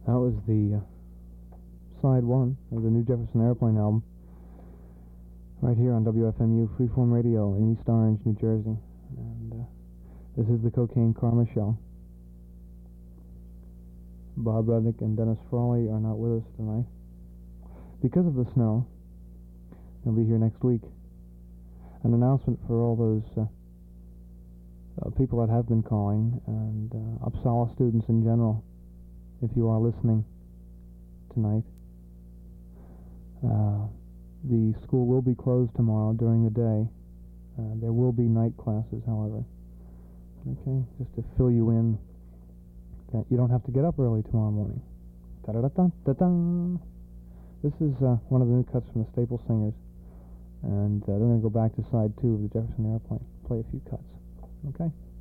That was the side one of the new Jefferson Airplane album, right here on WFMU Freeform Radio in East Orange, New Jersey. And this is the Cocaine Karma Show. Bob Rudnick and Dennis Frawley are not with us tonight because of the snow. They'll be here next week. An announcement for all those people that have been calling, and Uppsala students in general, if you are listening tonight. The school will be closed tomorrow during the day. There will be night classes, however. Okay, just to fill you in that you don't have to get up early tomorrow morning. Da-da-da-da-da-da. This is one of the new cuts from the Staple Singers, and they're going to go back to side 2 of the Jefferson Airplane. Play a few cuts. Okay?